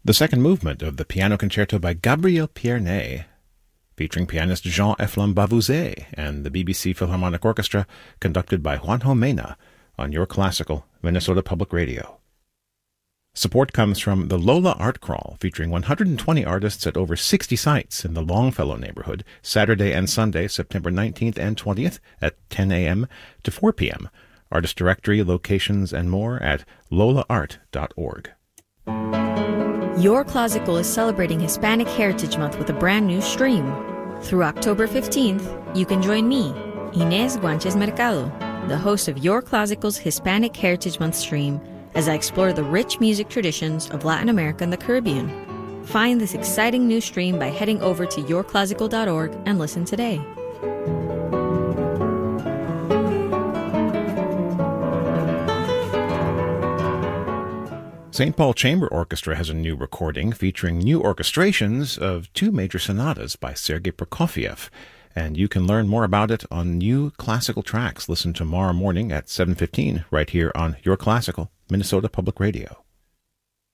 The second movement of the piano concerto by Gabriel Pierné, featuring pianist Jean-Eflem Bavouzet and the BBC Philharmonic Orchestra, conducted by Juanjo Mena, on Your Classical, Minnesota Public Radio. Support comes from the Lola Art Crawl, featuring 120 artists at over 60 sites in the Longfellow neighborhood, Saturday and Sunday, September 19th and 20th at 10 a.m. to 4 p.m. Artist directory, locations, and more at lolaart.org. Your Classical is celebrating Hispanic Heritage Month with a brand new stream. Through October 15th, you can join me, Inés Guanches Mercado, the host of Your Classical's Hispanic Heritage Month stream, as I explore the rich music traditions of Latin America and the Caribbean. Find this exciting new stream by heading over to yourclassical.org and listen today. St. Paul Chamber Orchestra has a new recording featuring new orchestrations of two major sonatas by Sergei Prokofiev, and you can learn more about it on New Classical Tracks. Listen tomorrow morning at 7:15 right here on Your Classical, Minnesota Public Radio.